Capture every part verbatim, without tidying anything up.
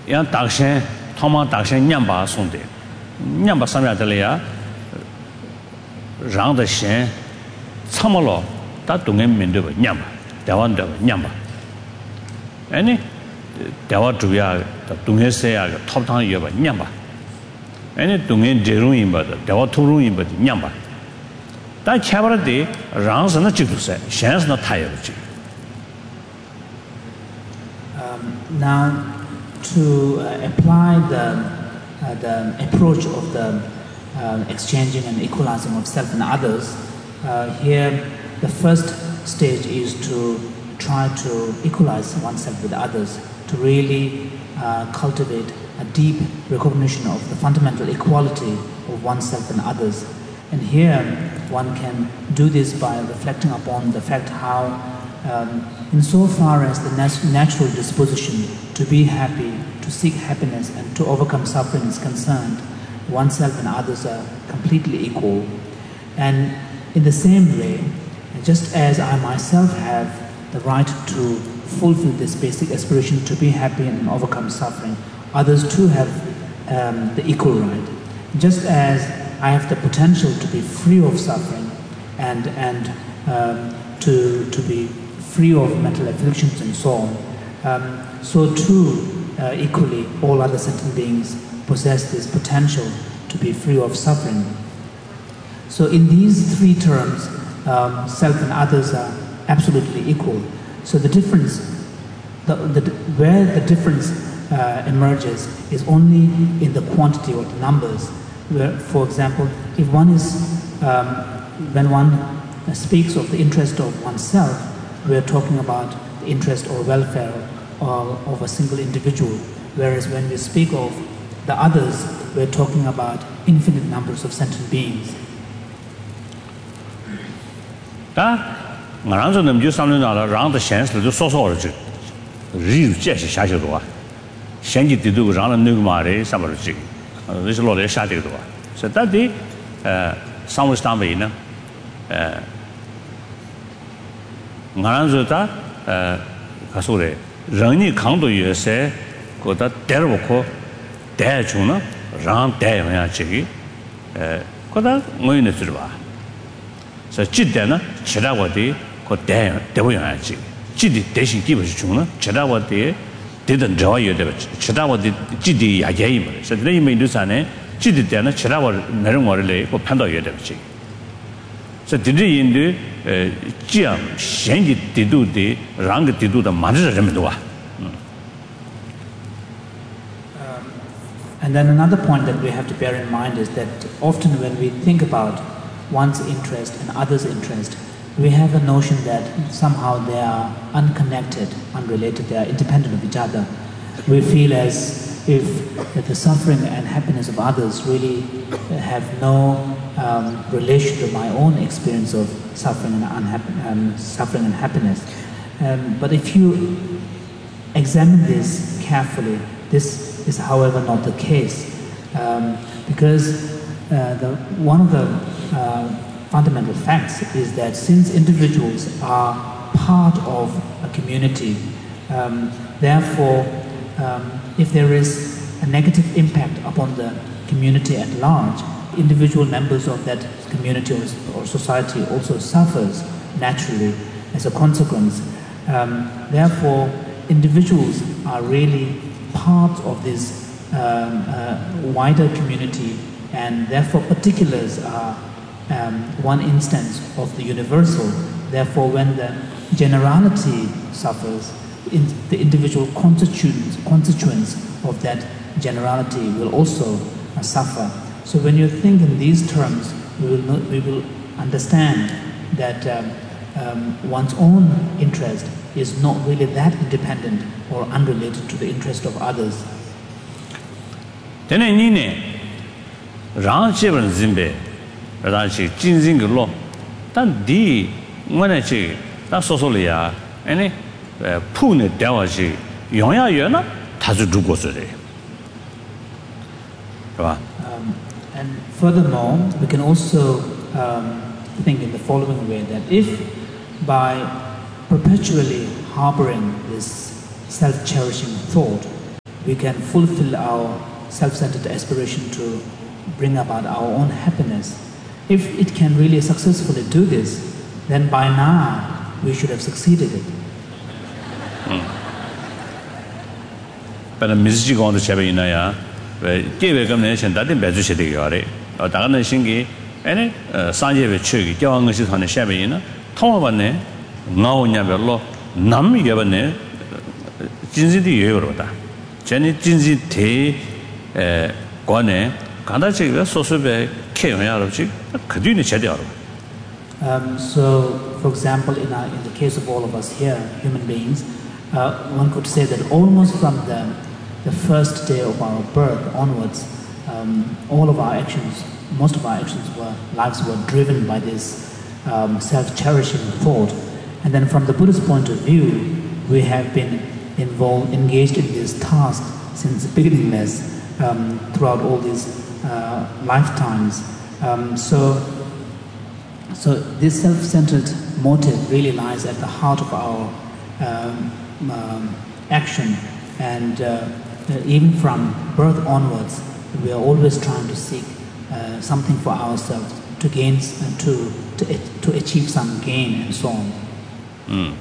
yang dakshen thoma dakshen nyamba sonde nyamba samya de ya rang de shen chamalo ta dungen min de nyamba dawan de nyamba ani dawa juya da dungen se ya top tang ye ba nyamba ani dungen de rung yin ba da dawa tu rung yin ba nyamba ta chabara de rang sa na chi du se shen sa na ta ye ji. Now, to uh, apply the, uh, the approach of the uh, exchanging and equalizing of self and others, uh, here the first stage is to try to equalize oneself with others, to really uh, cultivate a deep recognition of the fundamental equality of oneself and others. And here one can do this by reflecting upon the fact how Um, insofar as the nat- natural disposition to be happy, to seek happiness and to overcome suffering is concerned, oneself and others are completely equal. And in the same way, just as I myself have the right to fulfill this basic aspiration to be happy and overcome suffering, others too have um, the equal right. Just as I have the potential to be free of suffering and, and um, to, to be free of mental afflictions and so on, um, so too uh, equally all other sentient beings possess this potential to be free of suffering. So in these three terms, um, self and others are absolutely equal. So the difference, the, the, where the difference uh, emerges is only in the quantity or the numbers. Where, for example, if one is, um, when one speaks of the interest of oneself, we are talking about the interest or welfare of, of a single individual, whereas when we speak of the others, we are talking about infinite numbers of sentient beings. Da, ngarang zhe nem ju samlin da la rang de xian shi de so so de zhe. Ri jie shi xia xie duo. Xian ji de du rang de nu ma de sa ba de zhe. Euh, de shi lo de xia de duo. C'est da de euh, sang wu stan wei ne. Euh ngāng zhō tā kā sō rē rāng nī kāng tō yu sē kō tā tēr wā kō tē chū na rāng tē yu yā chī kī kō tā ngō yu nā chū rā bā sā jī tē na chī rā wā tī kō tē wā yu yā chī jī tī tē shī kī bā shī chū na chī rā wā tī tē tā rā wā yu tē bā chī rā wā tī jī tī yā yā yī bā rē sā tī rā yī mā yu sā nē jī tī tē na chī rā wā nā rā ngō rā lē kō pān tō yu tē bā chī sā tī rī yin tū jiang xian ji di du di rang ge di du de ma zhe人们多啊 And then another point that we have to bear in mind is that often when we think about one's interest and others' interest, we have a notion that somehow they are unconnected, unrelated, they are independent of each other. We feel as if that the suffering and happiness of others really have no um, relation to my own experience of suffering and, unhapp- um, suffering and happiness. Um, but if you examine this carefully, this is however not the case, um, because uh, the, one of the uh, fundamental facts is that since individuals are part of a community, um, therefore um, if there is a negative impact upon the community at large, individual members of that community or, or society also suffers naturally as a consequence. Um, therefore, individuals are really part of this um, uh, wider community, and therefore particulars are um, one instance of the universal. Therefore, when the generality suffers, in the individual constituents, constituents of that generality will also uh, suffer. So when you think in these terms, we will, know, we will understand that um, um, one's own interest is not really that independent or unrelated to the interest of others. Tene nine rang cheban zimbe ra chi jin jin ge lo dan di ngone chi da so so le ya ane pu ne da wa chi yong ya yue na ta zu zhu guo zhe de. And furthermore, we can also um, think in the following way, that if by perpetually harboring this self-cherishing thought, we can fulfill our self-centered aspiration to bring about our own happiness. If it can really successfully do this, then by now we should have succeeded it. But the music on the Chabina, yeah, gave a combination that in Bezu City, or Dana Shingi, any Sanje Chugi, Jawang on the Shabina, Tomavane, now Nabello, Nami Gavane, Jinzi Euroda, Jenny Jinzi Te Guane, Kandachi, Sosobe, Kayamachi, Kaduni Chadiaro. Um, so, for example, in, our, in the case of all of us here, human beings, uh, one could say that almost from the, the first day of our birth onwards, um, all of our actions, most of our actions were, lives were driven by this um, self-cherishing thought. And then from the Buddhist point of view, we have been involved, engaged in this task since beginningless um, throughout all these uh, lifetimes. Um, so, So this self-centered motive really lies at the heart of our um, um, action, and uh, even from birth onwards, we are always trying to seek uh, something for ourselves to gain, uh, to, to to achieve some gain and so on. 음.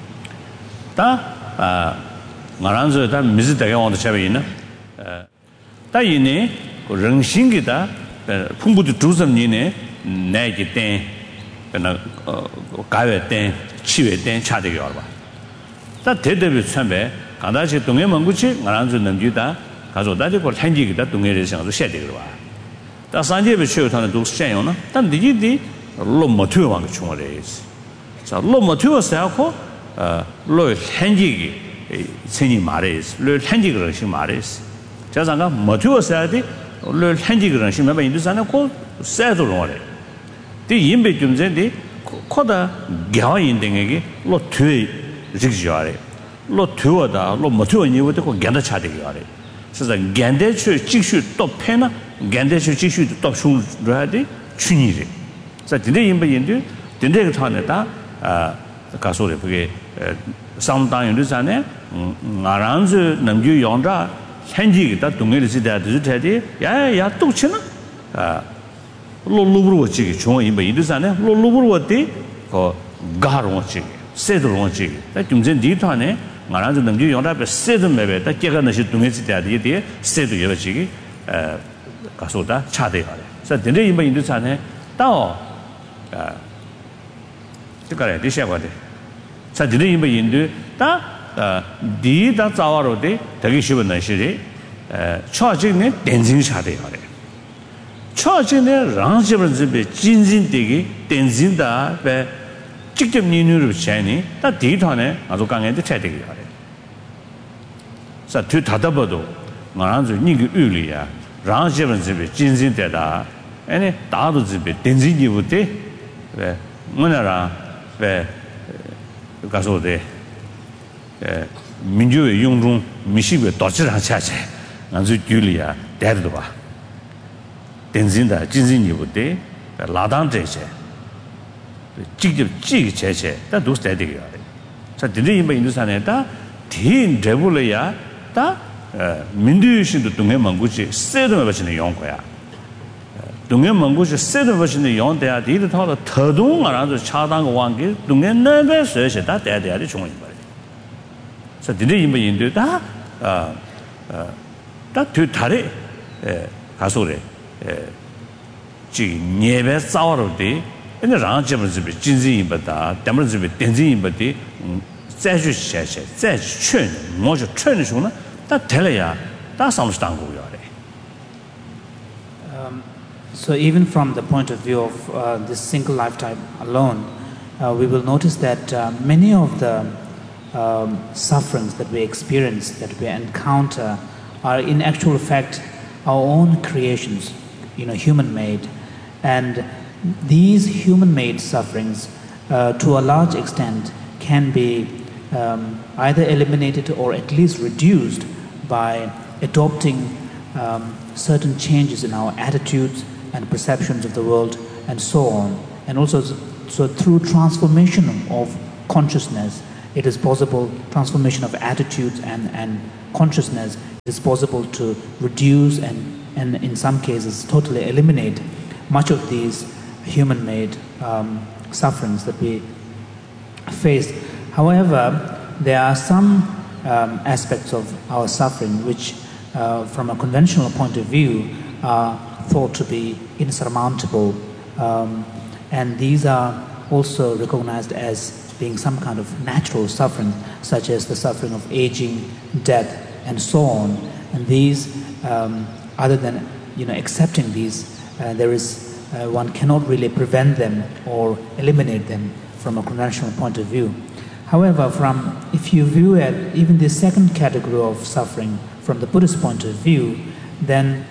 다 아, 말한서 다 미스다게 온도 차베이나. 어. 다 이네 그 정신기다 풍부도 두섬니네 내기 때 그나 가외 때 치외 때 차되게 와 봐. 다 대대비 참배 간다시 동해 મં구치 말한서 넘기다 가서 다지고 현지기다 동해를 생각도 셔야 되거 봐. 다 산제비 쉬어타는 도 셔요나. 단 니지디 로모티브 왕 총어레스. 자 로모티브 사고 어 로 현지기 생이 말레스. 로 현지기를 시 말레스. 자상가 모티브 사야지 로 현지기를 시 매번 인도산에 고 세도 로래. 이 인베 좀 전에 코다 겨인등에게 로 뒤에 직지하래. 로 뒤어다 로 모티브니부터 고 견다 차되게 하래. 그래서 견대추 직수 또 패나 견대추 직수도 또 숨줘야지 춘이래. 자 근데 인베 인도 근데 그 타네다 아 가소래 그게 상당히 전에 나란즈 남주 용자 현지기다 동네를 지대도 되지 야야 또 치나 아 로로브로치 총 인베 인도산에 로로브로티 그 가로치 세드로치 다 중전 디타네 나란즈 남주 용자 배 세드 매베 다 제가 나시 동네 지대도 돼 세드 여러지기 에 가소다 차대 하래. 그래서 근데 인베 인도산에 또 아 그래 디셔거든. 자 근데 인베 인도 다 디다 자와로데 되게 쉬운 날씨리 에 초진에 댄징 차대 하래. 초진에 랑집을 집에 진진되게 댄진다 배 직접 니누르 샤니 다 디터네 아주 강한테 차대게 하래. 자 뒤 다다버도 나란주 니그 의리야 랑집을 집에 진진되다 아니 다도 집에 댄진이부터 왜 뭐나라 왜 가서데 에 민주의 용중 미시베 도치를 하차체 아주 줄이야 대도 봐 댄진다 진진이부터 라단제체 직접 찌기 제체 다 도스대되게 하래. 자 근데 이번 인도산에다 딘 레벨이야 다 민주신도 동해 망고지 세도 버시는 용거야. 동해 망고지 세도 버시는 용대야 디도 타도 더동 알아서 차당 왕기 동해 내배 서서 다 대대야리 중요한 거야. 자 근데 이번 인도다 아아다 다래 에 가소래 에 지금 예배 싸워를 때 근데 랑집을 집에 진진이보다 담을 집에 댄진이보다再去写写再去劝我就劝的时候呢다 될래야 다 상수당 거야. Um so even from the point of view of uh, this single lifetime alone, uh, we will notice that uh, many of the um, sufferings that we experience, that we encounter, are in actual fact our own creations, you know, human-made. And these human-made sufferings, uh, to a large extent, can be um, either eliminated or at least reduced by adopting um, certain changes in our attitudes and perceptions of the world and so on. And also so through transformation of consciousness It is possible, transformation of attitudes and, and consciousness, it is possible to reduce and, and in some cases totally eliminate much of these human-made um, sufferings that we face. However, there are some um, aspects of our suffering which, uh, from a conventional point of view, are thought to be insurmountable, um, and these are also recognized as being some kind of natural suffering, such as the suffering of aging, death, and so on. And these, um, other than you know accepting these, uh, there is uh, one cannot really prevent them or eliminate them from a conventional point of view. However, from if you view it, even the second category of suffering from the Buddhist point of view, then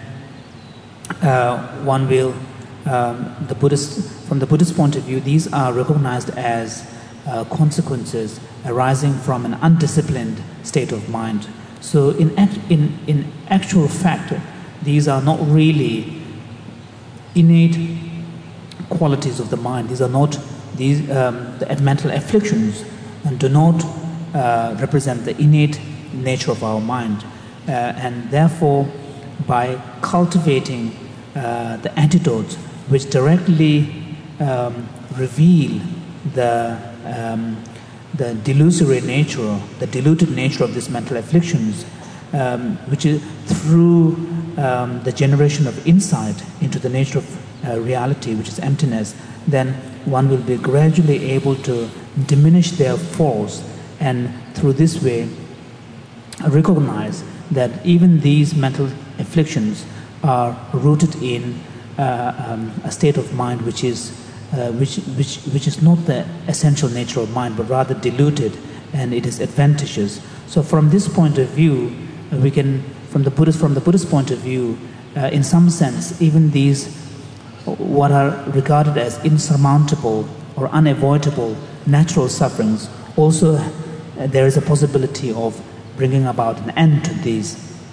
uh, one will, um, the Buddhist, from the Buddhist point of view, these are recognized as uh, consequences arising from an undisciplined state of mind. So in, act, in, in actual fact, these are not really innate qualities of the mind. These are not these um, the mental afflictions, and do not uh, represent the innate nature of our mind. Uh, and therefore, by cultivating uh, the antidotes which directly um, reveal the, um, the delusory nature, the diluted nature of these mental afflictions, um, which is through um, the generation of insight into the nature of uh, reality, which is emptiness, then one will be gradually able to diminish their force, and through this way recognize that even these mental afflictions are rooted in uh, um, a state of mind which is uh, which which which is not the essential nature of mind, but rather diluted, and it is adventitious. So from this point of view, uh, we can from the Buddhist from the Buddhist point of view, uh, in some sense, even these what are regarded as insurmountable or unavoidable natural sufferings, also uh, there is a possibility of bringing about an end to these.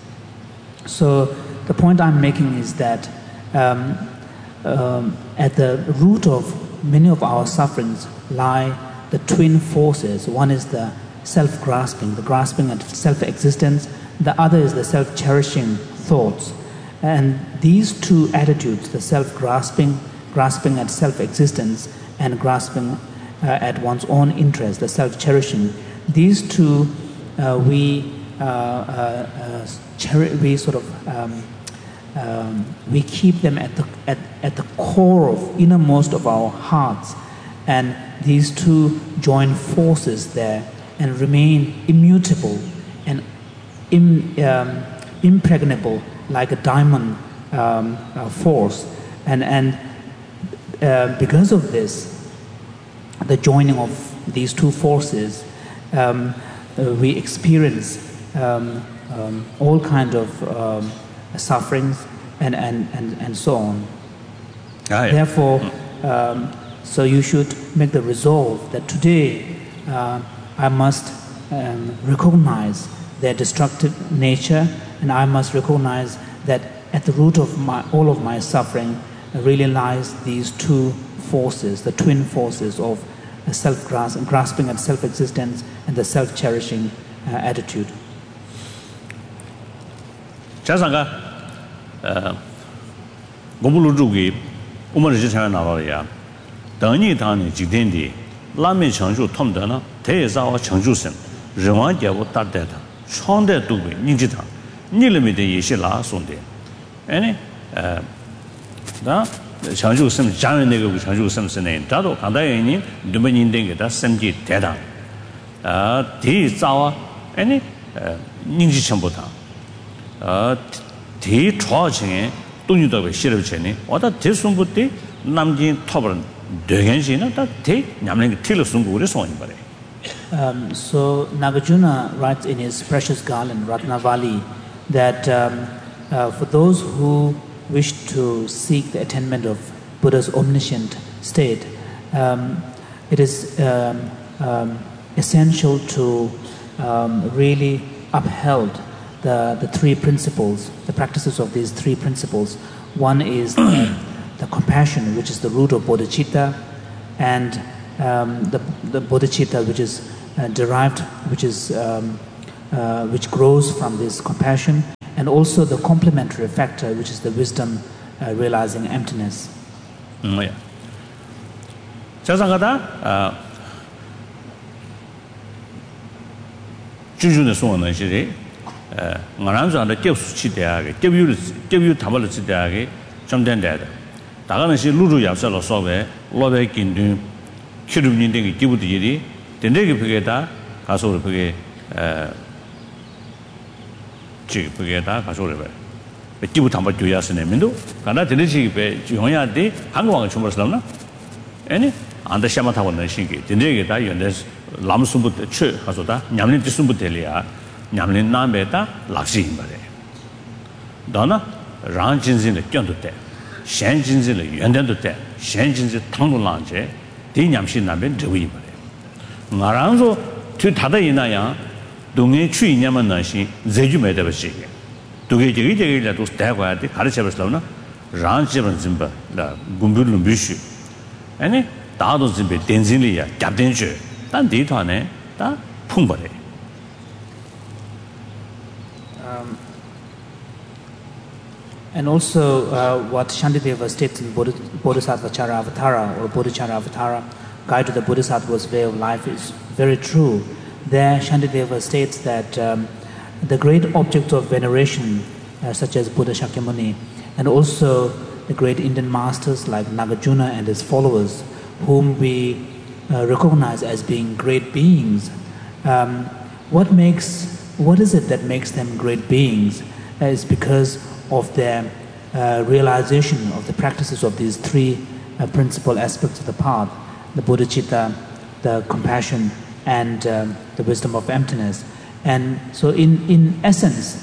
So the point I'm making is that um, um, at the root of many of our sufferings lie the twin forces. One is the self-grasping, the grasping at self-existence. The other is the self-cherishing thoughts. And these two attitudes, the self-grasping, grasping at self-existence, and grasping uh, at one's own interest, the self-cherishing, these two uh, we uh, uh, uh, cheri- we sort of um, um, we keep them at the at, at the core of innermost of our hearts, and these two join forces there and remain immutable and im, um, impregnable, like a diamond um, uh, force, and and uh, because of this, the joining of these two forces, um, uh, we experience um, um, all kind of um, sufferings and, and, and, and so on. Ah, yeah. Therefore, um, so you should make the resolve that today uh, I must um, recognize their destructive nature, and I must recognize that at the root of my, all of my suffering really lies these two forces, the twin forces of self-grasping at self-existence and the self-cherishing uh, attitude. 자상가 어 고불루주기 우머르지 차가 나와야 당니 당니 지된디 라면 청주 톰더나 대자와 청주선人王节我大带他创的都被你知道你里面的也是拉送的哎呃那长寿什么家人那个长寿什么是呢大多看到原因你们认定给他身体带他啊第一早啊哎呢呃人是全部他呃第一超前东西都被写了起来我到第送不的南京讨论对原先呢他第两那个提了送过的送一把的 Um, so Nagarjuna writes in his precious garland, Ratnavali, that um, uh, for those who wish to seek the attainment of Buddha's omniscient state, um, it is um, um, essential to um, really uphold the, the three principles, the practices of these three principles. One is the, the compassion, which is the root of bodhicitta, and um, the, the bodhicitta, which is uh, derived, which is um, uh, which grows from this compassion, and also the complementary factor, which is the wisdom uh, realizing emptiness. 음, 예. 자상하다. 아, 주주의 소원은 시리. 에, 나란자한테 겹수치 대하게, 겹유 겹유 담을 치대하게 좀 된다. 다가는 시 루루 약설로 소베, 로베 긴든 키르민 되게 기부들이 된대게 그게다 가서 그게 에 지 그게다 가서 그래. 기부 담을 줘야스네 민도. 가나 되는지 배 용야데 한국왕을 주물었나? 아니 안다 샤마 타고는 신기. 된대게 다 연대 람숨부터 최 가서다 냠린 뒤숨부터리아. 냠린 남베다 락시인 말에. 너나 랑 진진의 견도 때. 셴 진진의 연대도 때. 셴 진진 당도랑제 대냠신 남변 저위 말에. 나랑서 뒤 다다 이나야 동에 추이냐만 나시 제주메다 버시게. 두개 저기 저기라도 대과야 돼. 가르쳐 버슬라나. 랑 집은 짐바 라 군불로 미슈. 아니 다도 집에 덴진리야. 잡된주. 단 디토네. 다 풍버래. Um, and also uh, what Shantideva states in Bodhi, Bodhisattva Charavatara or Bodhicharavatara, Guide to the Bodhisattva's Way of Life, is very true. There Shantideva states that um, the great objects of veneration uh, such as Buddha Shakyamuni, and also the great Indian masters like Nagarjuna and his followers, whom we uh, recognize as being great beings, um, what makes What is it that makes them great beings? Uh, it's because of their uh, realization of the practices of these three uh, principal aspects of the path: the bodhicitta, the compassion, and um, the wisdom of emptiness. And so, in, in essence,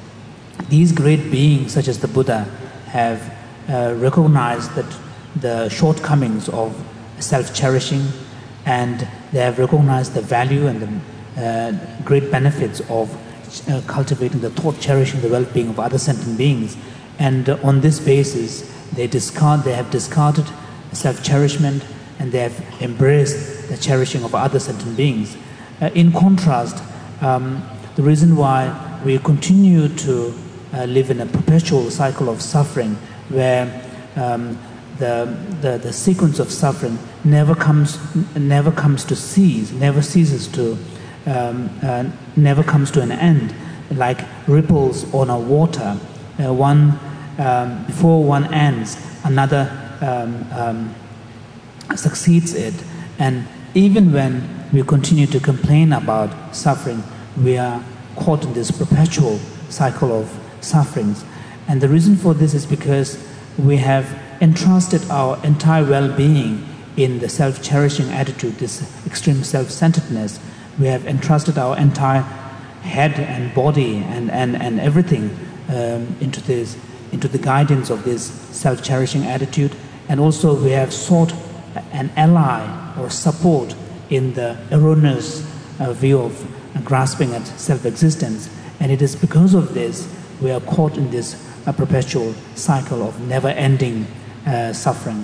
these great beings, such as the Buddha, have uh, recognized that the shortcomings of self-cherishing, and they have recognized the value and the Uh, great benefits of uh, cultivating the thought, cherishing the well-being of other sentient beings, and uh, on this basis, they discard. They have discarded self-cherishment, and they have embraced the cherishing of other sentient beings. Uh, in contrast, um, the reason why we continue to uh, live in a perpetual cycle of suffering, where um, the, the the sequence of suffering never comes never comes to cease, never ceases to. Um, uh, never comes to an end, like ripples on a water. Uh, one um, before one ends, another um, um, succeeds it, and even when we continue to complain about suffering, we are caught in this perpetual cycle of sufferings. And the reason for this is because we have entrusted our entire well-being in the self-cherishing attitude, this extreme self-centeredness. We have entrusted our entire head and body and, and, and everything um, into this, into the guidance of this self-cherishing attitude, and also we have sought an ally or support in the erroneous uh, view of uh, grasping at self-existence, and it is because of this we are caught in this uh, perpetual cycle of never-ending uh, suffering.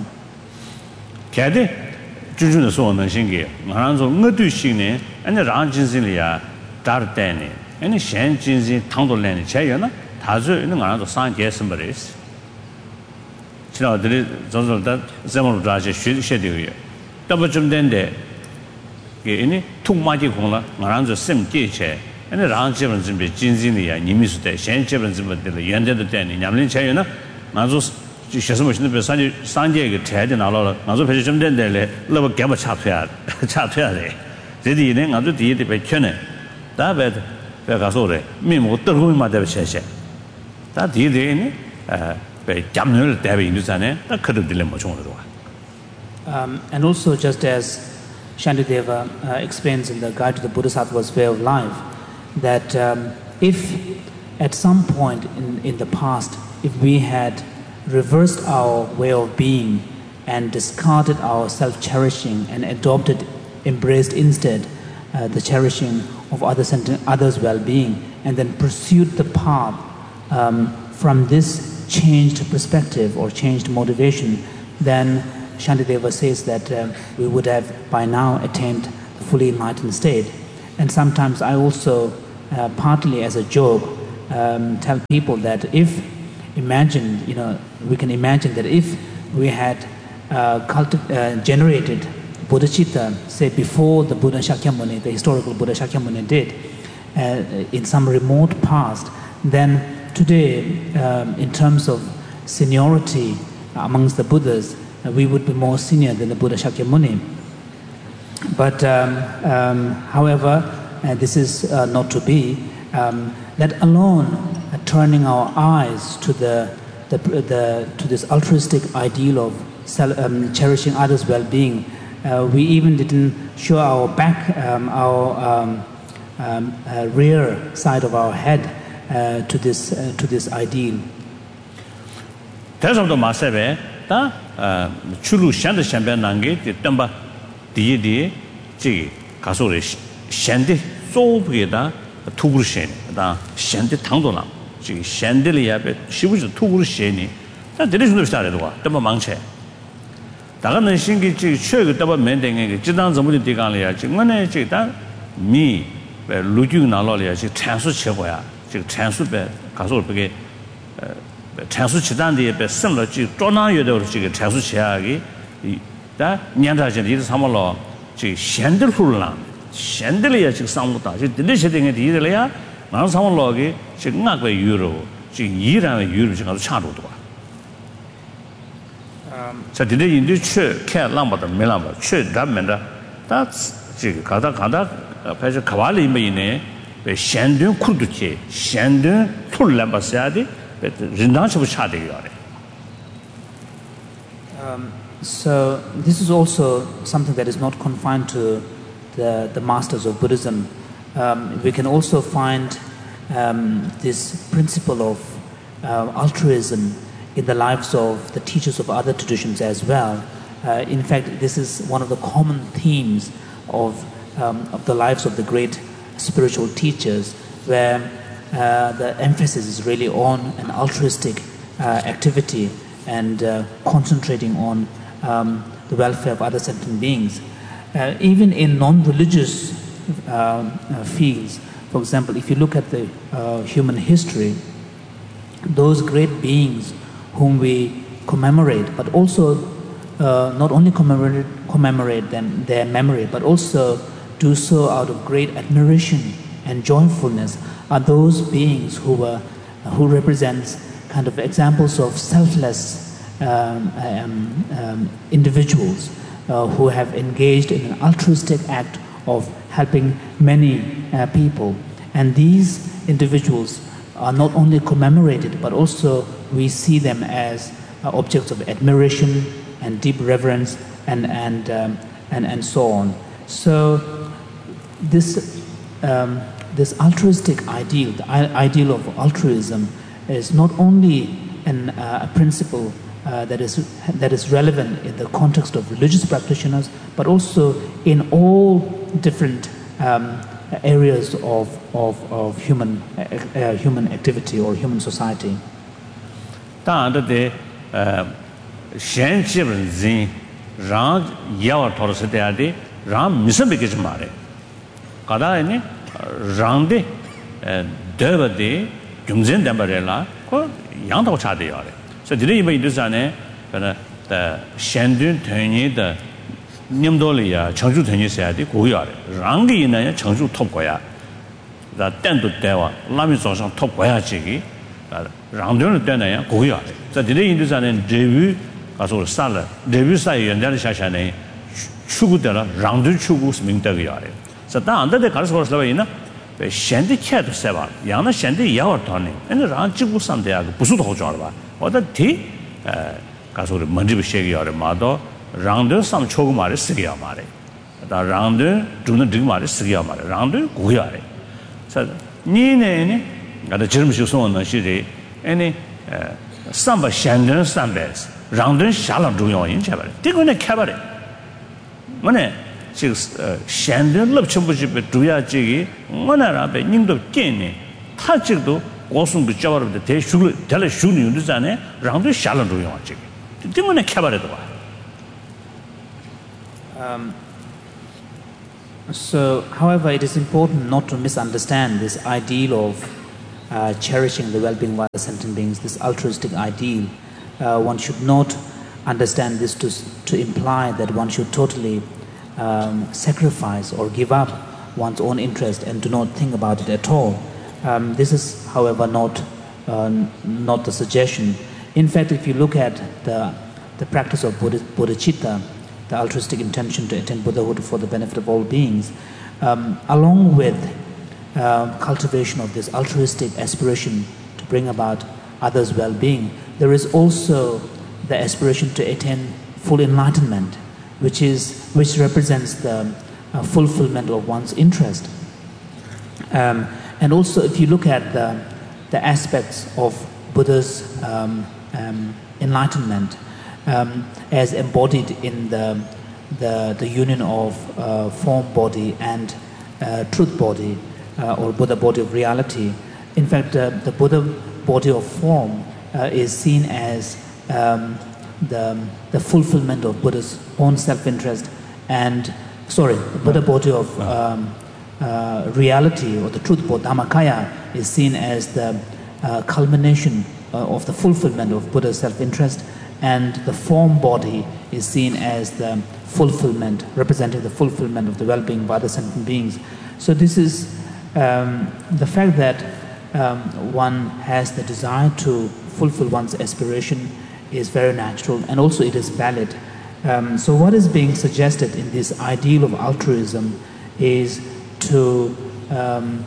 주주는 소원은 신기해. 나랑서 어두 신네 아니 랑진신이야 다르테네. 아니 셴진신 당돌래네 제여나 다주 있는 나랑서 상계선 버리스. 지나들이 저절다 제모로 다시 쉬셔되요. 더버 좀 된데 이게 통마지 공라 나랑서 심계체 아니 랑지는 준비 진진이야 니미스데 셴제는 준비들 연대도 되네. 냠린 제여나 나조学什么是那三三届个台的拿了了，俺说培训点点嘞，那么给我插出来，插出来嘞。这里呢，俺说第一的被劝呢，大别别告诉我嘞，面目德公嘛得谢谢。但第一的呢，呃，被家门的代表印度山呢，那可能得来没冲了是吧 ？Um, and also, just as Shantideva uh, explains in the Guide to the Bodhisattva's Way of Life, that um, if at some point in, in the past, if we had reversed our way of being and discarded our self-cherishing and adopted, embraced instead uh, the cherishing of other senti- others' well-being, and then pursued the path um, from this changed perspective or changed motivation, then Shantideva says that uh, we would have by now attained fully enlightened state. And sometimes I also, uh, partly as a joke, um, tell people that if imagine, you know, we can imagine that if we had uh, culti- uh, generated bodhicitta, say before the Buddha Shakyamuni, the historical Buddha Shakyamuni did, uh, in some remote past, then today, um, in terms of seniority amongst the Buddhas, uh, we would be more senior than the Buddha Shakyamuni. But um, um, however, uh, this is uh, not to be, um, let alone uh, turning our eyes to the, the, the to this altruistic ideal of self, um, cherishing others' well-being. Uh, we even didn't show our back, um, our um, um, uh, rear side of our head uh, to this uh, to this ideal. There's of the Masebe, the Chulu Shanda Shamban Nangi, Tamba, the G, Kasuri, Shandi, so Breda, Tugushin, the Shandi Tandola, G, Shandelia, she was a Tugushini, that there is no started war, Tamba Manche. 다가는 신기지 최고 더버 멘딩에 지단 전부터 디간이야. 지금은 지단 미 루주 나로리아 지 찬수 최고야. 지 찬수배 가서 그게 찬수 지단에 배 선로지 조나여도 지 찬수 최하기 이다 년자진 이 삼월로 지 현들 훈란 현들이야 지 상무다. 지 들리시등에 디들이야. 나 삼월로기 지 응악의 유로 지 이란의 유로 지 가서 차도도 봐. 자, 근데 인도 최 캐람바다 메람바 최 담면다 다 지금 가다 가다 배저 가발이 메이네 배 현든 쿠르드체 현든 툴람바사디 배 진단서 차대요. Um so this is also something that is not confined to the the masters of Buddhism. Um, we can also find um, this principle of uh, altruism in the lives of the teachers of other traditions as well. Uh, in fact, this is one of the common themes of, um, of the lives of the great spiritual teachers, where uh, the emphasis is really on an altruistic uh, activity and uh, concentrating on um, the welfare of other sentient beings. Uh, even in non-religious uh, uh, fields, for example, if you look at the uh, human history, those great beings whom we commemorate, but also uh, not only commemorate, commemorate them, their memory, but also do so out of great admiration and joyfulness, are those beings who were, who represents kind of examples of selfless um, um, um, individuals uh, who have engaged in an altruistic act of helping many uh, people. And these individuals are not only commemorated, but also we see them as uh, objects of admiration and deep reverence and and um, and and so on. So this um, this altruistic ideal, the ideal of altruism, is not only an, uh, a principle uh, that is that is relevant in the context of religious practitioners, but also in all different um, areas of of of human uh, human activity or human society. 当然的呃先基本人让要讨论是这样的让没什么个什么的搞到呢让的呃对不对中间的么的啦可样都差的要的所以这里面就是呢可能的先端团结的领导力啊成就团结下的国要的让的呢成就突国呀那单独带话拉米早上突国呀这个 랑드는 때는 고요해. 자, 디레 인도자는 레뷰 가서 살라. 레뷰 사이 연장을 샤샤네. 추구되라 랑드 추구 스밍다게 야래. 자, 다 안데데 가서 걸어서 있나? 왜 현대 캐도 세바. 양나 현대 야워 더네. 근데 랑 지구 상대야 그 부수도 호조하 봐. 어디 디 가서 먼저 시게 야래. 마도 랑드 삼 초고 말에 쓰게 야 말에. 다 랑드 두는 dig 말에 쓰게 야 말에. 랑드 고요해. 자, 니네네 가다 젊으시 소원은 시리 아니 삼바 현전 삼베스 랑든 샤랑 중요한 제발 이거는 캐바래 뭐네 지금 현전 럽첨부집에 두야지기 뭐나라베 님도 깨네 타직도 고승부 잡아르데 대슈를 달래 슈는 윤두잖아 랑든 샤랑 중요한 지 이거는 캐바래도 봐 um So, however, it is important not to misunderstand this ideal of uh, cherishing the well-being of other sentient beings, this altruistic ideal. Uh, one should not understand this to, to imply that one should totally um, sacrifice or give up one's own interest and do not think about it at all. Um, this is, however, not, uh, not the suggestion. In fact, if you look at the, the practice of Buddha, bodhicitta, the altruistic intention to attain Buddhahood for the benefit of all beings, um, along with uh, cultivation of this altruistic aspiration to bring about others' well-being, there is also the aspiration to attain full enlightenment, which is which represents the uh, fulfillment of one's interest. Um, and also, if you look at the, the aspects of Buddha's um, um, enlightenment, Um, as embodied in the, the, the union of uh, form body and uh, truth body, uh, or Buddha body of reality. In fact, uh, the Buddha body of form uh, is seen as um, the, the fulfillment of Buddha's own self-interest, and, sorry, the Buddha body of um, uh, reality, or the truth body, Dhammakaya, is seen as the uh, culmination uh, of the fulfillment of Buddha's self-interest, and the form body is seen as the fulfillment, representing the fulfillment of the well-being of other sentient beings. So this is um, the fact that um, one has the desire to fulfill one's aspiration is very natural, and also it is valid. Um, so what is being suggested in this ideal of altruism is to, um,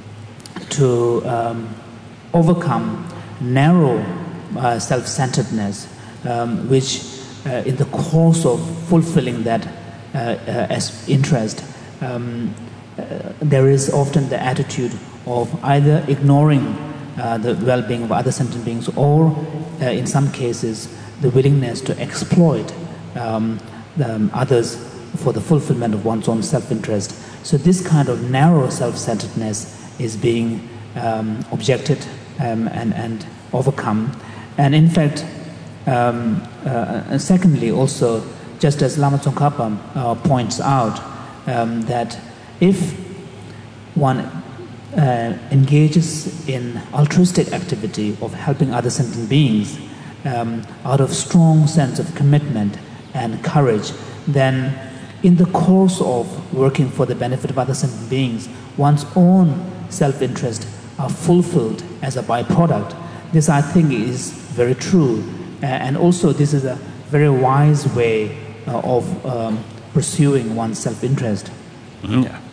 to um, overcome narrow uh, self-centeredness, Um, which uh, in the course of fulfilling that uh, uh, as interest, um, uh, there is often the attitude of either ignoring uh, the well-being of other sentient beings, or uh, in some cases the willingness to exploit um, the, um, others for the fulfillment of one's own self-interest. So this kind of narrow self-centeredness is being um, objected um, and, and overcome. And in fact, Um, uh, and secondly, also, just as Lama Tsongkhapa uh, points out, um, that if one uh, engages in altruistic activity of helping other sentient beings um, out of strong sense of commitment and courage, then in the course of working for the benefit of other sentient beings, one's own self-interest are fulfilled as a byproduct. This, I think, is very true. Uh, and also, this is a very wise way uh, of um, pursuing one's self-interest. Yeah.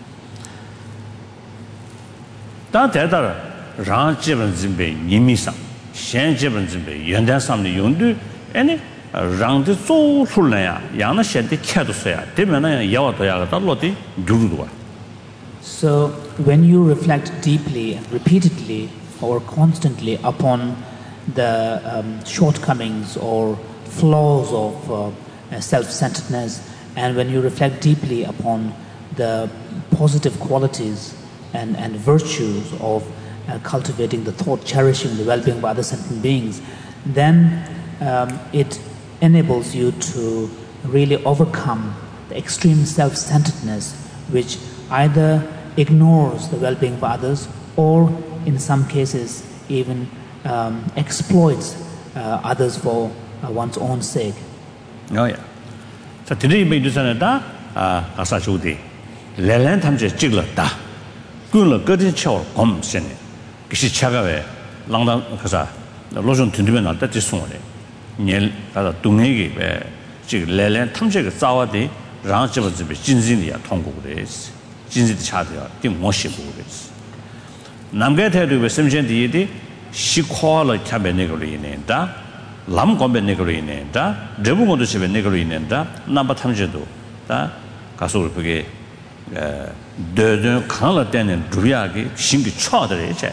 다 대다라 랑 지번 진배 님이상 현 지번 진배 연단 삼의 용도 아니 랑의 조술래야 양의 현대 캐도서야 되면은 야와도야가 달로디 주루도와. So when you reflect deeply and repeatedly or constantly upon the um, shortcomings or flaws of uh, self-centeredness, and when you reflect deeply upon the positive qualities and, and virtues of uh, cultivating the thought, cherishing the well-being of other sentient beings, then um, it enables you to really overcome the extreme self-centeredness, which either ignores the well-being of others, or in some cases even Um, exploits uh, others for uh, one's own sake. Oh yeah. So today we do something that ah asa chudi. Lelan tamje chigla da. Kunlo godin chor kom sen. Kishi chaga we langdang kasa lojon tindmen na da ji songre. Niel da dongege be ji lelan tamje ge zawa de rang ji bu ji be jinjin ya tonggu de. Jinjin de cha de ya ding mo shi bu de. Namge ta de be semjen de de 시코알을 잡에 내거리는다 람곰에 내거리는다 레부모도 집에 내거리는다 남바 탐제도 다 가서 그게 에 더더 강을 때는 두야기 신기 쳐들이 잘.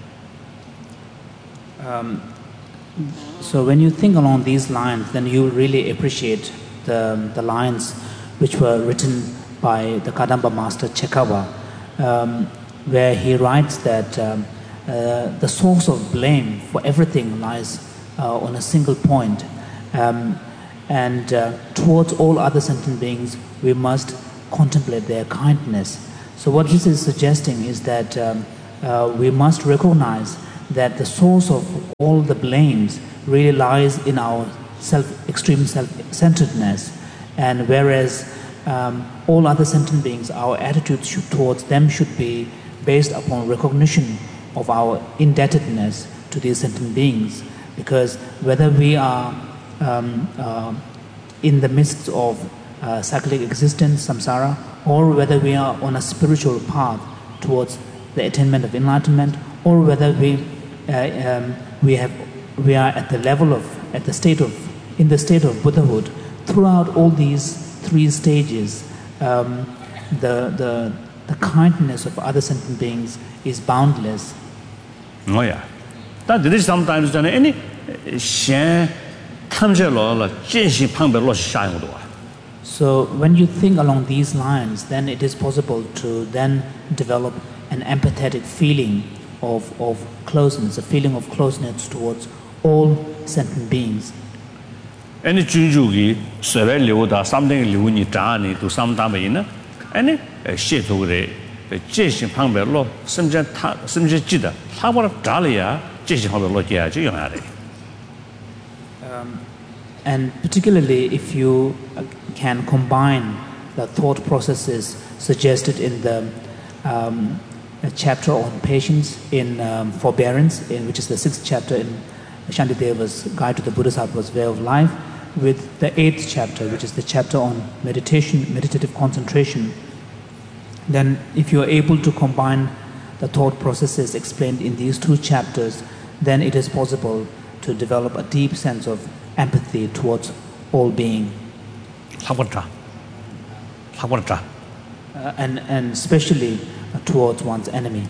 Um so when you think along these lines, then you really appreciate the the lines which were written by the Kadamba master Chekawa, um, where he writes that um, Uh, the source of blame for everything lies uh, on a single point, um, and uh, towards all other sentient beings we must contemplate their kindness. So what this is suggesting is that um, uh, we must recognize that the source of all the blames really lies in our self, extreme self-centeredness, and whereas um, all other sentient beings, our attitudes should, towards them should be based upon recognition of our indebtedness to these sentient beings, because whether we are um, uh, in the midst of uh, cyclic existence, samsara, or whether we are on a spiritual path towards the attainment of enlightenment, or whether we uh, um, we have we are at the level of at the state of in the state of Buddhahood. Throughout all these three stages, um, the the the kindness of other sentient beings is boundless. Oh yeah, that there is sometimes done any shen tamje lo lo jianxin pangbe lo sha yong duo. So when you think along these lines, then it is possible to then develop an empathetic feeling of of closeness, a feeling of closeness towards all sentient beings. Any junju sebe liu da something liu ni zha ni do some da mei ne any xie tu de jie xin pang bei lo sem jian ta sem jian ji de ta wo zha le ya jie xin pang bei lo jie ji yong ya de. And particularly if you can combine the thought processes suggested in the um, chapter on patience, in um, forbearance, in, which is the sixth chapter in Shantideva's Guide to the Bodhisattva's Way of Life, with the eighth chapter, which is the chapter on meditation, meditative concentration, then if you are able to combine the thought processes explained in these two chapters, then it is possible to develop a deep sense of empathy towards all being. Uh, and, and especially uh, towards one's enemy.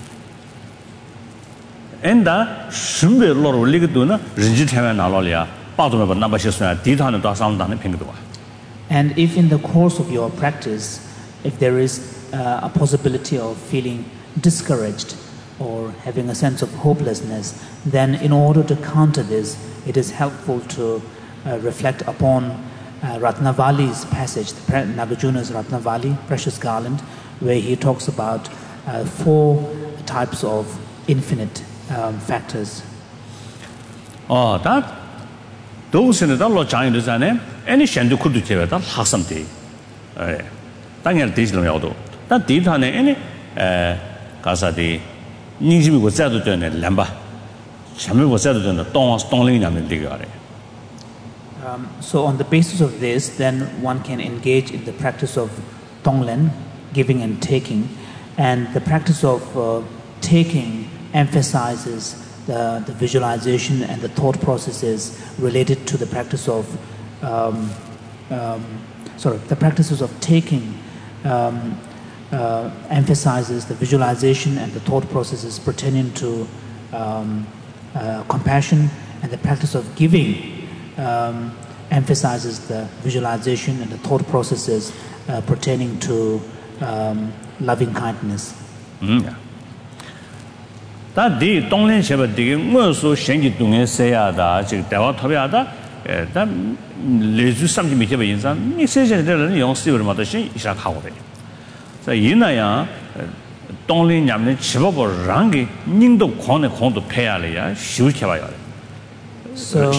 And that shumbe lor li ge du na ren ji tian na lo ya ba du me ba na ba xie suan di ta ne da sam da ne ping ge. And if in the course of your practice, if there is uh, a possibility of feeling discouraged or having a sense of hopelessness, then in order to counter this, it is helpful to uh, reflect upon uh, Ratnavali's passage, Nagarjuna's Ratnavali, Precious Garland, where he talks about uh, four types of infinite um, factors. Oh, that those in the law giant is an any shandu could do that hasam day. Daniel Digital Yado. That did on any Casa de Nijimi was out of the Lamba. Shamu was out of the Dong Stonling and the Um, so on the basis of this, then one can engage in the practice of Tonglen, giving and taking, and the practice of uh, taking emphasizes the, the visualization and the thought processes related to the practice of, um, um, sorry, the practices of taking um, uh, emphasizes the visualization and the thought processes pertaining to um, uh, compassion, and the practice of giving Um, emphasizes the visualization and the thought processes uh, pertaining to um, loving kindness. That the Donglen Shepherd digging also Shengi Dungan say that Dawa Tobiada, that Lezu something make a in some message and the young silver mother she is a coward. So Yinaya Donglen Yamin Chibobo Rangi, Nindo Kone Kondo Pealia, Shukawa. So,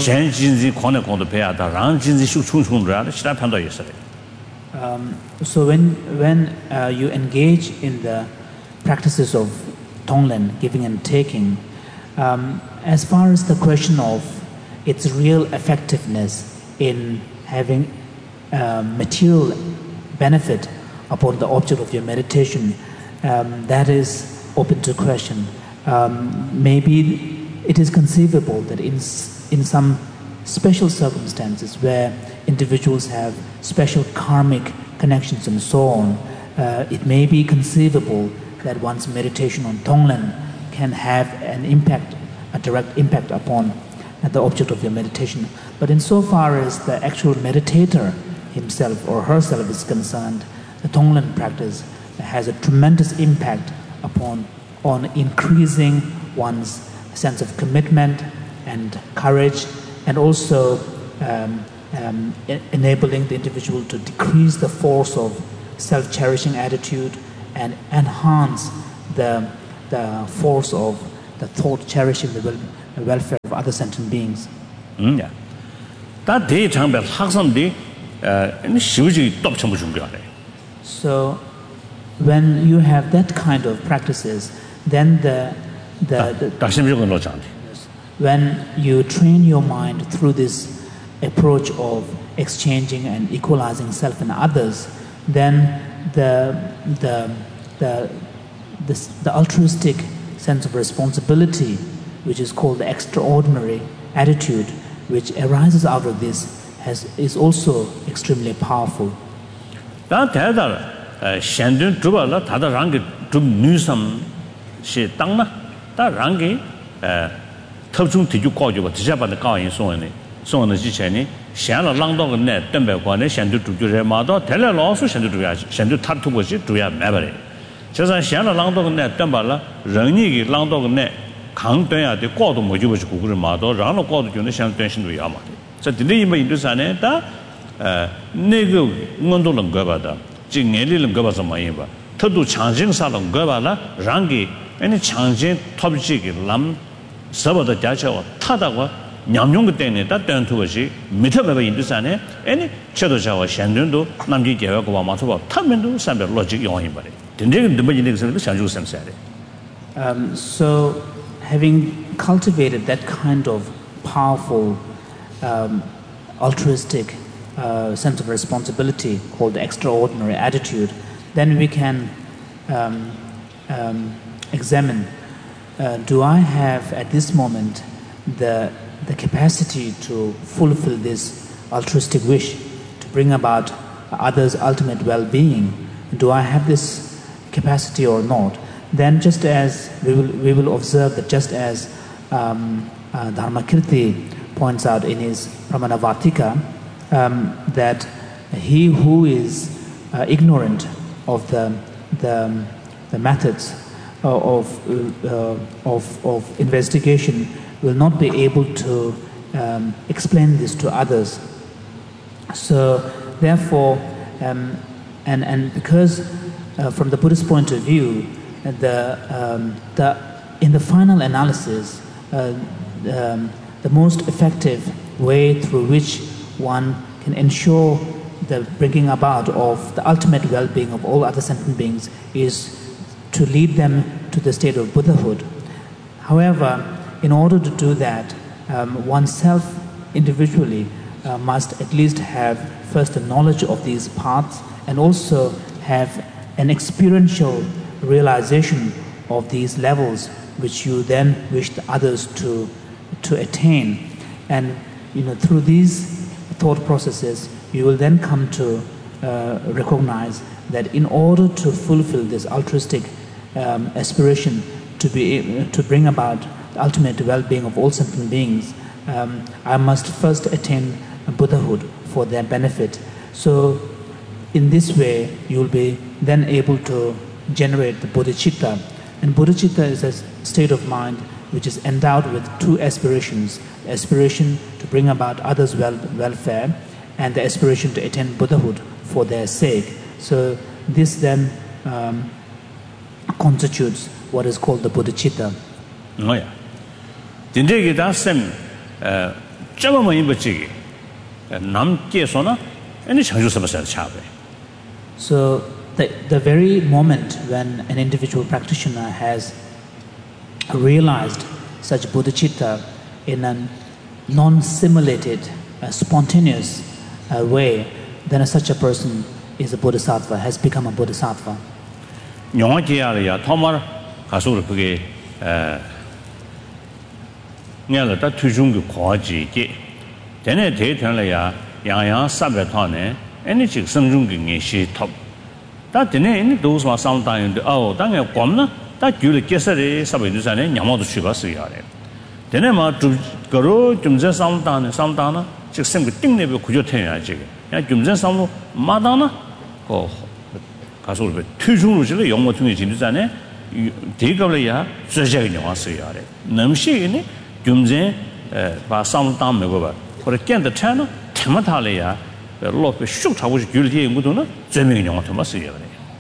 um, so when, when uh, you engage in the practices of Tonglen, giving and taking, um, as far as the question of its real effectiveness in having uh, material benefit upon the object of your meditation, um, that is open to question. Um, maybe it is conceivable that in in some special circumstances where individuals have special karmic connections and so on, uh, it may be conceivable that one's meditation on Tonglen can have an impact, a direct impact upon uh, the object of your meditation. But insofar as the actual meditator himself or herself is concerned, the Tonglen practice has a tremendous impact upon on increasing one's sense of commitment and courage, and also um, um, e- enabling the individual to decrease the force of self-cherishing attitude and enhance the, the force of the thought cherishing the, well, the welfare of other sentient beings. 음, 야. 다 대창별 학생들이 에 시우지 똑참 준비하래. So when you have that kind of practices, then the the, the 다심적으로 놓자는데. when you train your mind through this approach of exchanging and equalizing self and others, then the the the the, the altruistic sense of responsibility, which is called the extraordinary attitude, which arises out of this, has is also extremely powerful. 다 대다 셴든 주발라 다다 랑게 좀 뉴섬 시 땅나 다 랑게 에 특중 뒤주 가지고 지자반의 가인 소원이 소원의 지체니 셴了랑도가 내 덤배관에 셴도 주주에 마도 대래老师 셴도 주야 셴도 타투고지 주야 매버래 저선 셴了랑도가 내 덤발라人力 랑도가 내 강변야 돼 고도 못 주고 그걸 마도 라노 고도 주는 셴 된신도 야마 저 근데 이뭐 인도산에 다 에, 내가 운동을 거봐다. 지금 내리는 거 봐서 많이 봐. 더도 창진사는 거 봐라. 랑기 아니 창진 톱지기 람 서버도 자체가 타다고 냠용거 때문에 다 된투것이 미터베 인도산에 아니 저도 저와 현준도 남기 계획과 와 맞춰 봐. 타면도 삼백 로직 용이 버려. 된대는 너무 있는 것을 상주 삼사래. Um so having cultivated that kind of powerful um altruistic Uh, sense of responsibility called the extraordinary attitude, then we can um, um, examine, uh, do I have at this moment the, the capacity to fulfill this altruistic wish, to bring about others' ultimate well-being? Do I have this capacity or not? Then just as we will, we will observe that just as um, uh, Dharmakirti points out in his Pramanavartika, Um, that he who is uh, ignorant of the the, the methods of uh, of of investigation will not be able to um, explain this to others. So therefore, um, and and because uh, from the Buddhist point of view, the um, the in the final analysis, uh, um, the most effective way through which one can ensure the bringing about of the ultimate well-being of all other sentient beings is to lead them to the state of Buddhahood. However, in order to do that, um, oneself individually uh, must at least have first a knowledge of these paths and also have an experiential realization of these levels which you then wish the others to to attain. And you know, through these thought processes, you will then come to uh, recognize that in order to fulfill this altruistic um, aspiration to be to bring about the ultimate well-being of all sentient beings, um, I must first attain Buddhahood for their benefit. So in this way, you will be then able to generate the bodhicitta. And bodhicitta is a state of mind which is endowed with two aspirations: the aspiration to bring about others' well, welfare and the aspiration to attain Buddhahood for their sake. So this then um, constitutes what is called the bodhicitta. Oh yeah. 진짜게 다쌤 에 저거만 입었지. 남께서나 아니 장주서버서 차베. So the the very moment when an individual practitioner has realized such bodhicitta in a non-simulated, uh, spontaneous uh, way, then such a person is a bodhisattva, has become a bodhisattva. 영화계야야 토말 가수를 그게 에 내가 다 투중의 과지게 전에 대전래야 양양 사백탄에 에너지 성중의 예시 톱 다 전에 이 도스마 상당인데 어 당에 검나 다 규를 깨서리 사백주산에 양모도 취가스야 돼 전에 뭐 그로 좀제 상당에 상당나 즉 생그 띵내비 구조태야 지금 야 좀제 상무 마다나 그 가수를 투중으로 지를 영모 중에 진주산에 대급을야 저자의 영화스야 돼 남시니 좀제 바 상당 먹어 봐. 그래 깬다 차나 테마탈이야. 로페 슉 타고 줄게 인구도는 재미있는 영화 좀 봤어요.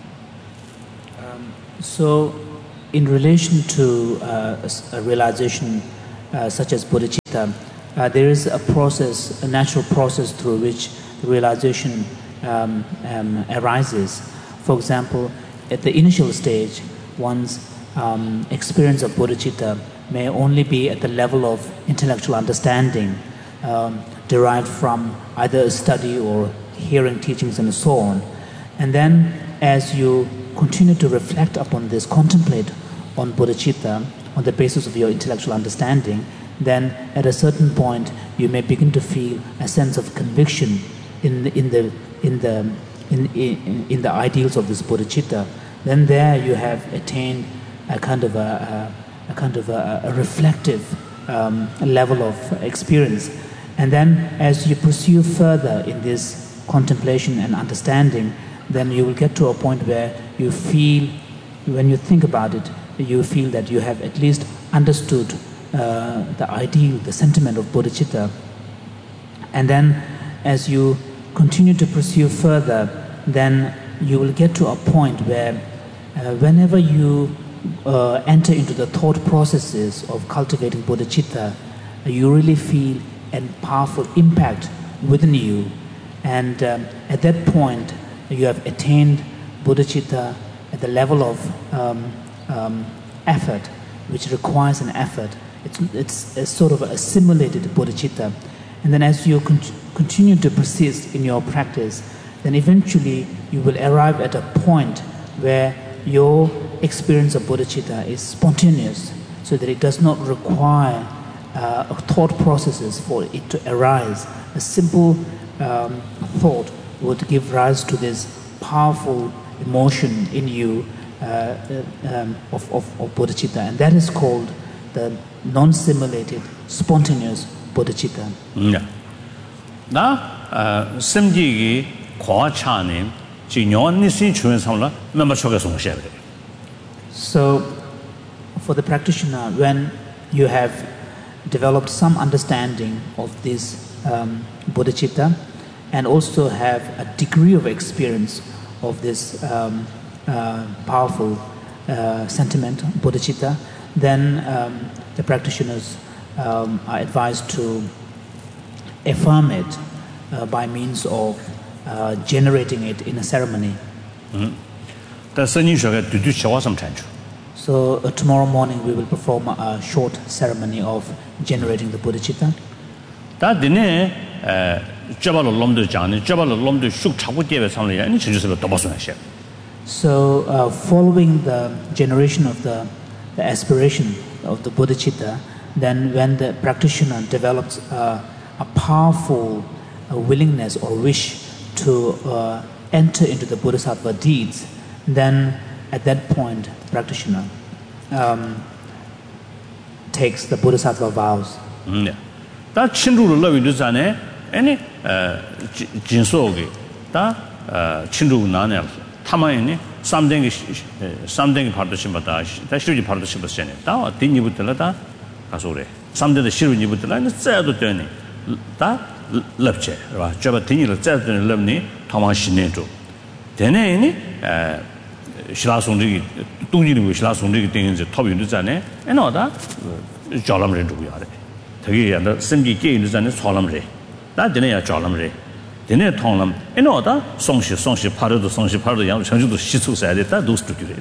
So, in relation to uh, a realization uh, such as bodhicitta, uh, there is a process, a natural process through which the realization um, um, arises. For example, at the initial stage, one's um, experience of bodhicitta may only be at the level of intellectual understanding, um, derived from either a study or hearing teachings and so on. And then, as you continue to reflect upon this, contemplate on bodhicitta on the basis of your intellectual understanding, then at a certain point you may begin to feel a sense of conviction in the, in the in the in, in, in the ideals of this bodhicitta. Then there you have attained a kind of a, a, a kind of a, a reflective um, level of experience. And then as you pursue further in this contemplation and understanding, then you will get to a point where you feel, when you think about it, you feel that you have at least understood uh, the ideal, the sentiment of bodhicitta. And then as you continue to pursue further, then you will get to a point where uh, whenever you uh, enter into the thought processes of cultivating bodhicitta, you really feel a powerful impact within you. And um, at that point, you have attained bodhicitta at the level of um, um, effort, which requires an effort. It's, it's a sort of a simulated bodhicitta. And then as you con- continue to persist in your practice, then eventually you will arrive at a point where your experience of bodhicitta is spontaneous, so that it does not require uh, thought processes for it to arise. A simple um, thought would give rise to this powerful emotion in you uh, um, of, of, of bodhicitta, and that is called the non-simulated, spontaneous bodhicitta. Yeah. 나 심지기 과차님 진yon 니신 추연상라 멤버 초가 송셔야 돼. So for the practitioner, when you have developed some understanding of this um, bodhicitta and also have a degree of experience of this um, uh, powerful uh, sentiment, bodhicitta, then um, the practitioners um, are advised to affirm it uh, by means of uh, generating it in a ceremony. So uh, tomorrow morning we will perform a short ceremony of generating the bodhicitta. So uh, following the generation of the, the aspiration of the bodhicitta, then when the practitioner develops uh, a powerful uh, willingness or wish to uh, enter into the bodhisattva deeds, then at that point the practitioner um, takes the bodhisattva vows. 다 친루를 러위도 전에 아니 진소게 다 친루 나네 타마이니 삼댕이 삼댕이 파르도심바다 다 실지 파르도심바스네 다 딘니부터라다 가소래 삼대의 실은이부터라는 짜도 되네 다 럽체 봐 저바 딘니를 짜도 되는 럽니 타마신네도 되네니 에 신라송들이 동지는 신라송들이 되는지 탑윤도 전에 에너다 자람을 두고야 돼 되게 야다 심기 게임도 전에 사람을 다 되네야 자람을 되네 통람 에너다 송시 송시 파르도 송시 파르도 양 전주도 시초사야 됐다 도스트들이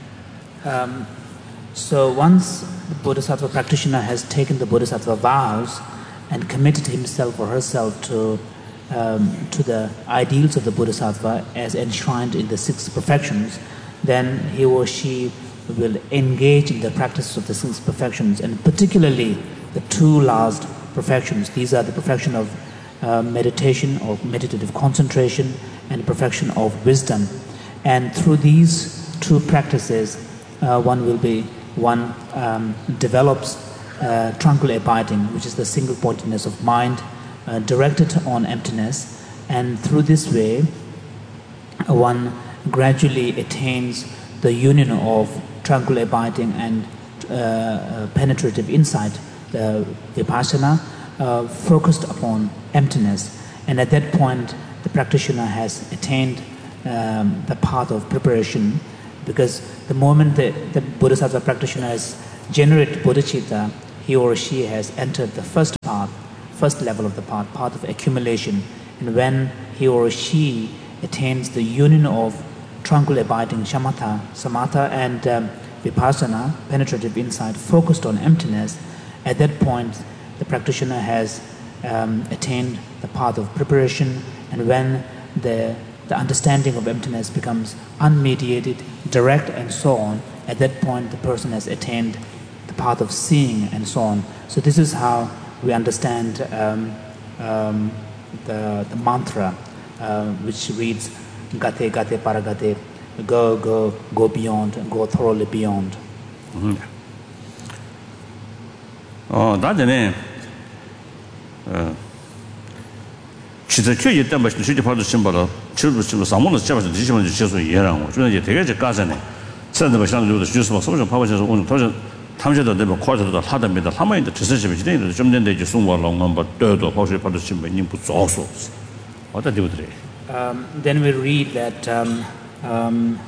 Um so once the bodhisattva practitioner has taken the bodhisattva vows and committed himself or herself to um, to the ideals of the bodhisattva as enshrined in the six perfections, then he or she will engage in the practice of the six perfections, and particularly the two last perfections. These are the perfection of uh, meditation or meditative concentration and perfection of wisdom. And through these two practices, uh, one will be one um, develops uh, tranquil abiding, which is the single pointedness of mind uh, directed on emptiness, and through this way, uh, one gradually attains the union of tranquil abiding and uh, penetrative insight, the vipassana, uh, focused upon emptiness. And at that point, the the practitioner has attained um, the path of preparation, because the moment the, the Bodhisattva practitioner has generated bodhicitta, he or she has entered the first path, first level of the path, path of accumulation. And when he or she attains the union of tranquil abiding shamatha, samatha and um, vipassana, penetrative insight, focused on emptiness, at that point the practitioner has um, attained the path of preparation. And when the, the understanding of emptiness becomes unmediated, direct and so on, at that point the person has attained the path of seeing and so on. So this is how we understand um, um, the, the mantra uh, which reads Gate Gate Paragate, go, go, go beyond, go thoroughly beyond. Mm-hmm. Oh, that's it. Uh, 진짜 최대 때문에 실제 파도 심벌어 출부 좀 사모는 잡아서 지시면 지셔서 이해랑 거. 저는 이제 되게 저 가서네. 선도 상주도 주스뭐 소좀 파버셔서 오늘 도저 탐셔도 되고 코어도 하답니다. 하마인데 드세지 비지네 좀 된데 이제 송월롱 한번 떠도 혹시 파도 심벌 님 부족소. 어떤 데들이. Um then we read that um um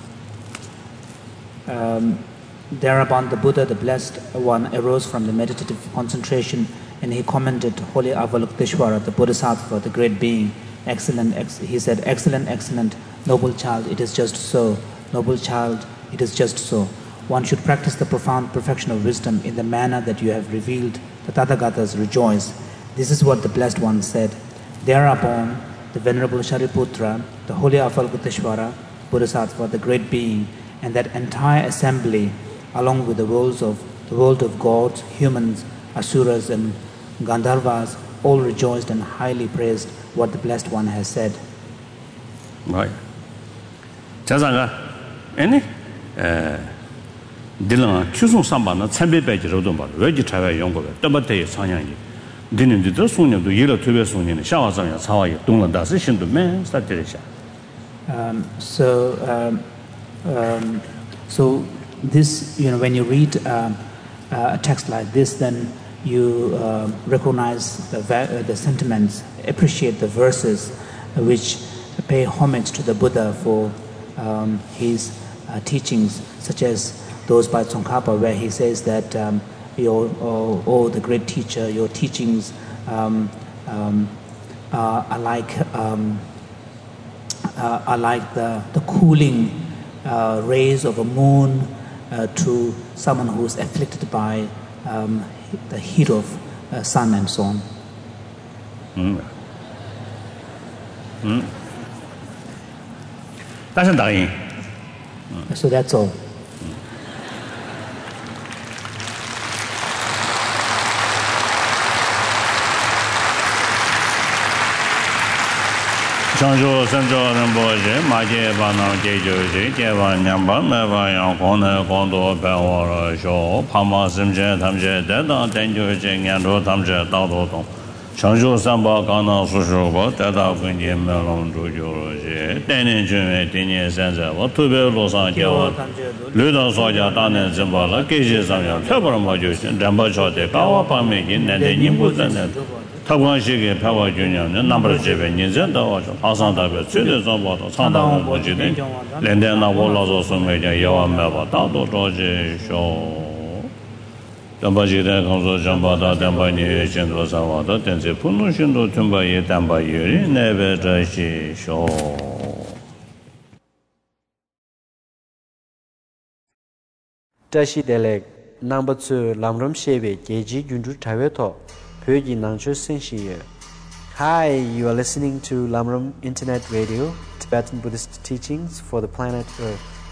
um thereupon the Buddha, the blessed one, arose from the meditative concentration, and he commended Holy Avalokiteshvara, the Bodhisattva, the great being. Excellent, ex- he said, excellent, excellent, noble child, it is just so. Noble child, it is just so. One should practice the profound perfection of wisdom in the manner that you have revealed. The Tathagatas rejoice. This is what the blessed one said. Thereupon, the Venerable Shariputra, the Holy Avalokiteshvara, Bodhisattva, the great being, and that entire assembly, along with the worlds of the world of gods, humans, asuras and gandharvas, all rejoiced and highly praised what the blessed one has said. Right. 자자가 아니 에 딜랑 추송 삼반은 참배배지로도 말 왜지 차와 연구가 떠버대 상향이 되는데도 소년도 예로 тө베 소년은 샤와상야 차와에 동런다스 신도 맨 스타트리샤. Um so um um so this, you know, when you read uh, uh, a text like this, then you uh, recognize the va- the sentiments, appreciate the verses uh, which pay homage to the Buddha for um, his uh, teachings, such as those by Tsongkhapa, where he says that um, your oh, oh the great teacher, your teachings um, um, uh, are like um, uh, are like the the cooling uh, rays of a moon uh, to someone who is afflicted by um, the heat of uh, sun and so on. Mm. Mm. That's dying. So that's all. Chanjo Sanjo Ramboje, Maje Bana Jejoji, Jeva Nyamba, Meva Yang Kone, Kondo, Pewara, Sho, Pama Simje, Tamje, Deda, Tenjoji, Nyando, Tamje, Dado Tong. Chanjo Samba Kana Sushoba, Deda Kunji Melon Jujuji, Tenin Jume, Tini Sense, Tube Losan Jeva, Luda Soja, Danen Zimbala, Kishi Samya, Pebra Majushi, Damba Chote, Kawa Pamiki, Nende Nimbu Zanet. 타관식의 파워 균형은 넘버 제베 인zen다와 하산다베 최대선보다 상당한 문제는 렌데나 올라서 소매자 여완매바 다도 조지쇼 담바지대 강서 점바다 담바니 전도사와도 된제 분노신도 tum바의 담바유리 내베자시쇼 Tashi-delek number two Lamram Shebe Geji Gundu Taweto Pyoji Nangcho Senshiye. Hi, you are listening to Lamram Internet Radio, Tibetan Buddhist teachings for the planet Earth.